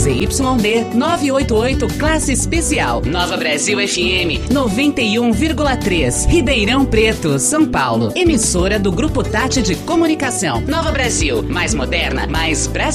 ZYD 988 Classe Especial. Nova Brasil FM 91,3. Ribeirão Preto, São Paulo. Emissora do Grupo Tati de Comunicação. Nova Brasil, mais moderna, mais brasileira.